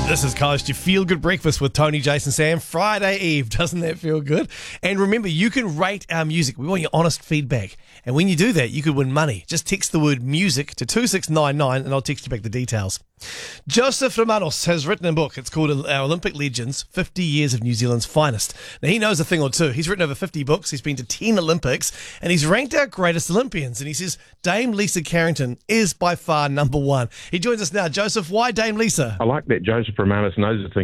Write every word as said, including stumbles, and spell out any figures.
This is Coast, your feel-good breakfast with Tony, Jason, Sam. Friday Eve, doesn't that feel good? And remember, you can rate our music. We want your honest feedback. And when you do that, you could win money. Just text the word music to two six nine nine and I'll text you back the details. Joseph Romanos has written a book. It's called Our Olympic Legends, fifty years of New Zealand's Finest. Now, he knows a thing or two. He's written over fifty books. He's been to ten Olympics, and he's ranked our greatest Olympians. And he says Dame Lisa Carrington is by far number one. He joins us now. Joseph, why Dame Lisa? I like that Joseph Romanos knows a thing